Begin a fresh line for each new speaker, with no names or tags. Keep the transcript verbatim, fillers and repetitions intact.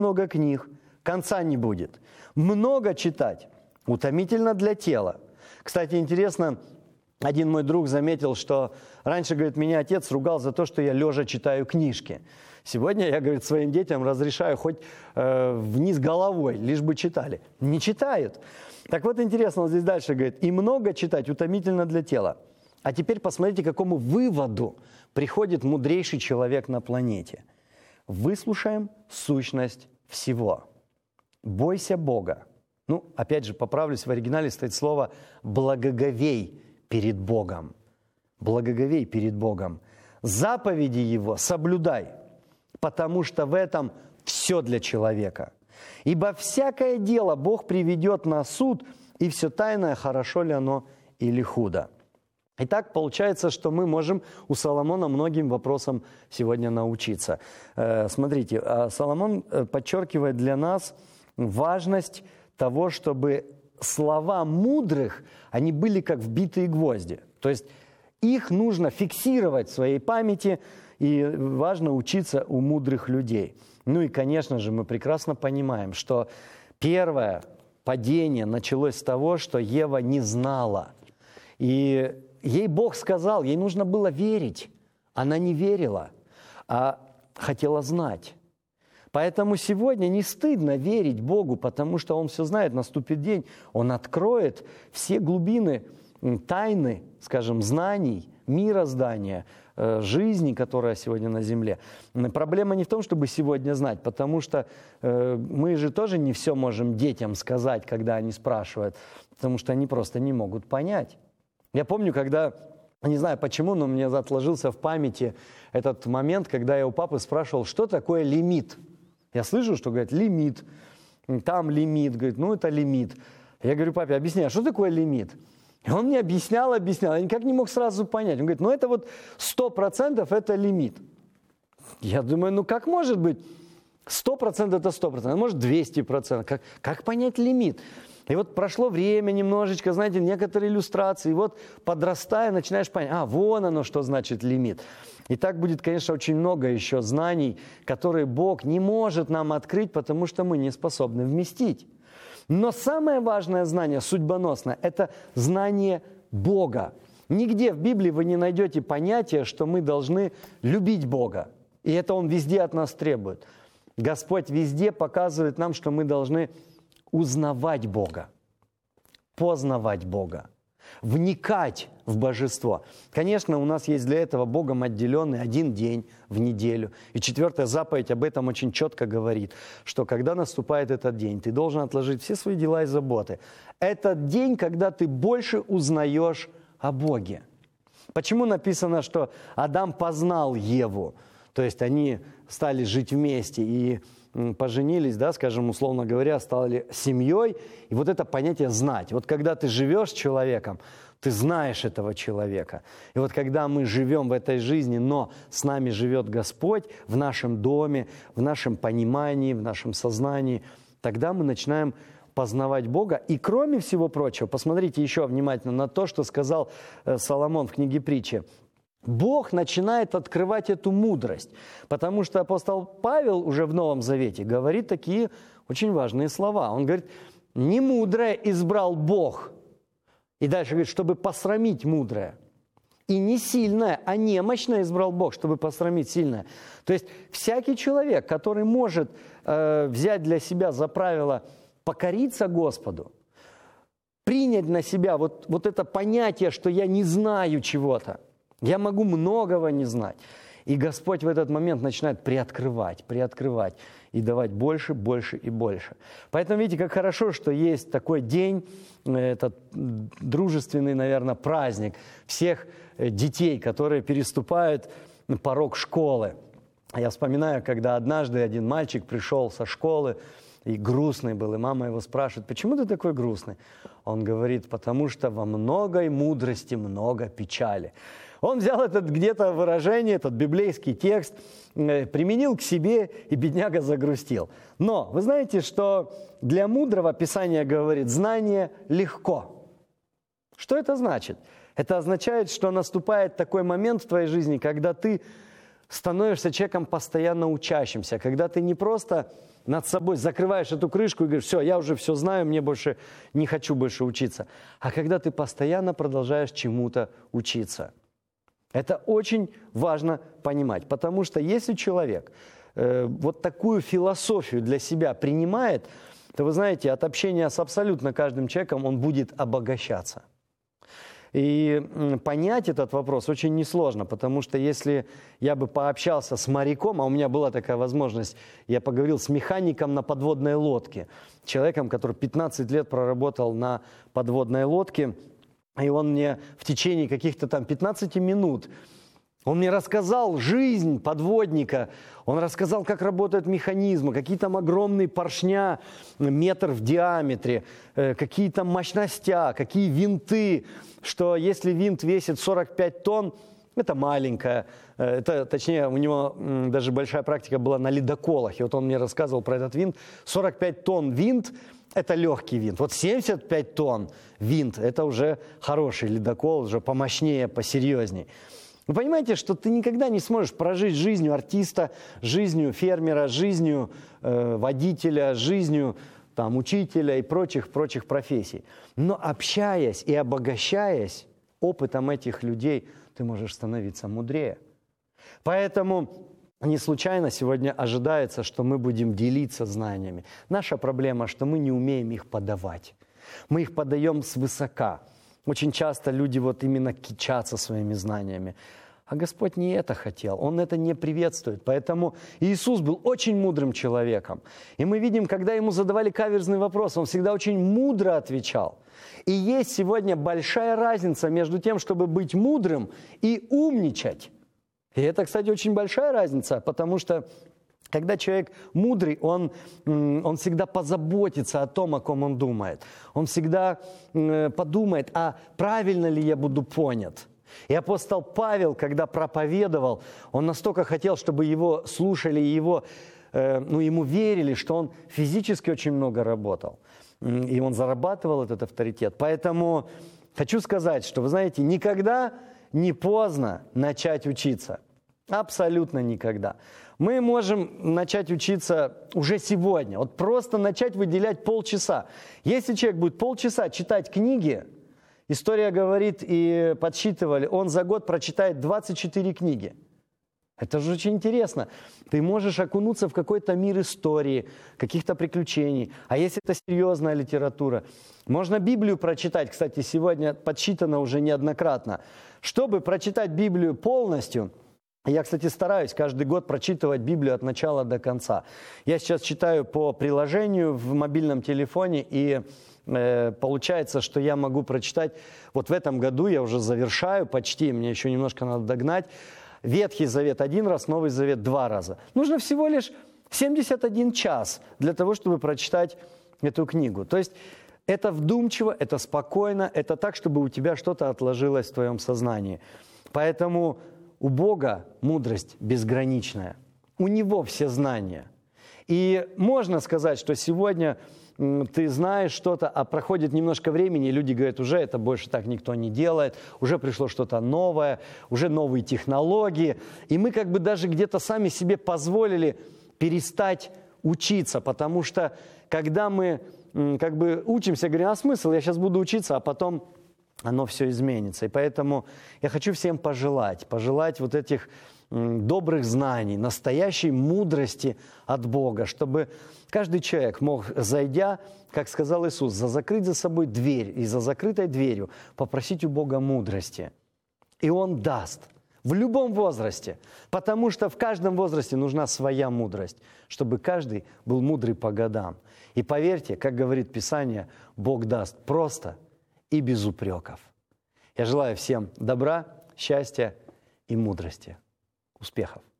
много книг, конца не будет. Много читать утомительно для тела. Кстати, интересно, один мой друг заметил, что раньше, говорит, меня отец ругал за то, что я лежа читаю книжки. Сегодня я, говорит, своим детям разрешаю хоть э, вниз головой, лишь бы читали. Не читают. Так вот, интересно, вот здесь дальше говорит, и много читать утомительно для тела. А теперь посмотрите, к какому выводу приходит мудрейший человек на планете. Выслушаем сущность всего. Бойся Бога. Ну, опять же, поправлюсь, в оригинале стоит слово «благоговей перед Богом». Благоговей перед Богом. Заповеди Его соблюдай, потому что в этом все для человека. Ибо всякое дело Бог приведет на суд, и все тайное, хорошо ли оно или худо. Итак, получается, что мы можем у Соломона многим вопросам сегодня научиться. Смотрите, Соломон подчеркивает для нас важность того, чтобы слова мудрых, они были как вбитые гвозди. То есть их нужно фиксировать в своей памяти, и важно учиться у мудрых людей. Ну и, конечно же, мы прекрасно понимаем, что первое падение началось с того, что Ева не знала. И ей Бог сказал, ей нужно было верить. Она не верила, а хотела знать. Поэтому сегодня не стыдно верить Богу, потому что Он все знает, наступит день, Он откроет все глубины, тайны, скажем, знаний, мироздания, жизни, которая сегодня на земле. Проблема не в том, чтобы сегодня знать, потому что мы же тоже не все можем детям сказать, когда они спрашивают, потому что они просто не могут понять. Я помню, когда, не знаю почему, но мне отложился в памяти этот момент, когда я у папы спрашивал, что такое лимит. Я слышу, что говорят лимит, там лимит, говорит, ну это лимит. Я говорю, папе, объясняй, а что такое лимит? И он мне объяснял, объяснял, я никак не мог сразу понять. Он говорит, ну это вот сто процентов это лимит. Я думаю, ну как может быть сто процентов это сто процентов, может двести процентов, как, как понять лимит? И вот прошло время немножечко, знаете, некоторые иллюстрации, и вот подрастая, начинаешь понять, а, вон оно, что значит лимит. И так будет, конечно, очень много еще знаний, которые Бог не может нам открыть, потому что мы не способны вместить. Но самое важное знание, судьбоносное, это знание Бога. Нигде в Библии вы не найдете понятия, что мы должны любить Бога. И это Он везде от нас требует. Господь везде показывает нам, что мы должны узнавать Бога, познавать Бога, вникать в божество. Конечно, у нас есть для этого Богом отделенный один день в неделю. И четвертая заповедь об этом очень четко говорит, что когда наступает этот день, ты должен отложить все свои дела и заботы. Этот день, когда ты больше узнаешь о Боге. Почему написано, что Адам познал Еву? То есть они стали жить вместе и поженились, да, скажем, условно говоря, стали семьей. И вот это понятие «знать». Вот когда ты живешь с человеком, ты знаешь этого человека. И вот когда мы живем в этой жизни, но с нами живет Господь в нашем доме, в нашем понимании, в нашем сознании, тогда мы начинаем познавать Бога. И кроме всего прочего, посмотрите еще внимательно на то, что сказал Соломон в книге Притчи. Бог начинает открывать эту мудрость, потому что апостол Павел уже в Новом Завете говорит такие очень важные слова. Он говорит, не мудрое избрал Бог, и дальше говорит, чтобы посрамить мудрое. И не сильное, а немощное избрал Бог, чтобы посрамить сильное. То есть всякий человек, который может э, взять для себя за правило покориться Господу, принять на себя вот, вот это понятие, что я не знаю чего-то, я могу многого не знать. И Господь в этот момент начинает приоткрывать, приоткрывать и давать больше, больше и больше. Поэтому видите, как хорошо, что есть такой день, этот дружественный, наверное, праздник всех детей, которые переступают порог школы. Я вспоминаю, когда однажды один мальчик пришел со школы, и грустный был, и мама его спрашивает, почему ты такой грустный? Он говорит, потому что во многой мудрости много печали. Он взял это где-то выражение, этот библейский текст, применил к себе, и бедняга загрустил. Но вы знаете, что для мудрого Писание говорит, знание легко. Что это значит? Это означает, что наступает такой момент в твоей жизни, когда ты становишься человеком постоянно учащимся, когда ты не просто над собой закрываешь эту крышку и говоришь: все, я уже все знаю, мне больше не хочу больше учиться, а когда ты постоянно продолжаешь чему-то учиться. Это очень важно понимать, потому что если человек э, вот такую философию для себя принимает, то вы знаете, от общения с абсолютно каждым человеком он будет обогащаться. И понять этот вопрос очень несложно, потому что если я бы пообщался с моряком, а у меня была такая возможность, я поговорил с механиком на подводной лодке, человеком, который пятнадцать лет проработал на подводной лодке, и он мне в течение каких-то там пятнадцати минут, он мне рассказал жизнь подводника, он рассказал, как работают механизмы, какие там огромные поршня, метр в диаметре, какие там мощностя, какие винты, что если винт весит сорок пять тонн, это маленькая, это, точнее, у него даже большая практика была на ледоколах, и вот он мне рассказывал про этот винт. сорок пять тонн винт – это легкий винт, вот семьдесят пять тонн винт – это уже хороший ледокол, уже помощнее, посерьезней. Вы понимаете, что ты никогда не сможешь прожить жизнью артиста, жизнью фермера, жизнью э, водителя, жизнью там, учителя и прочих-прочих профессий. Но общаясь и обогащаясь опытом этих людей, ты можешь становиться мудрее. Поэтому не случайно сегодня ожидается, что мы будем делиться знаниями. Наша проблема, что мы не умеем их подавать. Мы их подаем свысока. Очень часто люди вот именно кичатся своими знаниями. А Господь не это хотел, Он это не приветствует. Поэтому Иисус был очень мудрым человеком. И мы видим, когда Ему задавали каверзный вопрос, Он всегда очень мудро отвечал. И есть сегодня большая разница между тем, чтобы быть мудрым и умничать. И это, кстати, очень большая разница, потому что когда человек мудрый, он, он всегда позаботится о том, о ком он думает. Он всегда подумает, а правильно ли я буду понят. И апостол Павел, когда проповедовал, он настолько хотел, чтобы его слушали и его, ну, ему верили, что он физически очень много работал. И он зарабатывал этот авторитет. Поэтому хочу сказать, что, вы знаете, никогда не поздно начать учиться. Абсолютно никогда. Мы можем начать учиться уже сегодня. Вот просто начать выделять полчаса. Если человек будет полчаса читать книги, история говорит, и подсчитывали, он за год прочитает двадцать четыре книги. Это же очень интересно. Ты можешь окунуться в какой-то мир истории, каких-то приключений. А если это серьезная литература, можно Библию прочитать. Кстати, сегодня подсчитано уже неоднократно. Чтобы прочитать Библию полностью, я, кстати, стараюсь каждый год прочитывать Библию от начала до конца. Я сейчас читаю по приложению в мобильном телефоне, и э, получается, что я могу прочитать, вот в этом году я уже завершаю почти, мне еще немножко надо догнать, Ветхий Завет один раз, Новый Завет два раза. Нужно всего лишь семьдесят один час для того, чтобы прочитать эту книгу. То есть это вдумчиво, это спокойно, это так, чтобы у тебя что-то отложилось в твоем сознании. Поэтому у Бога мудрость безграничная, у Него все знания. И можно сказать, что сегодня ты знаешь что-то, а проходит немножко времени, и люди говорят, уже это больше так никто не делает, уже пришло что-то новое, уже новые технологии. И мы как бы даже где-то сами себе позволили перестать учиться, потому что когда мы как бы учимся, говорим, а смысл, я сейчас буду учиться, а потом оно все изменится. И поэтому я хочу всем пожелать, пожелать вот этих добрых знаний, настоящей мудрости от Бога, чтобы каждый человек мог, зайдя, как сказал Иисус, за закрыть за собой дверь и за закрытой дверью попросить у Бога мудрости. И Он даст в любом возрасте, потому что в каждом возрасте нужна своя мудрость, чтобы каждый был мудрый по годам. И поверьте, как говорит Писание, Бог даст просто и без упреков. Я желаю всем добра, счастья и мудрости. Успехов!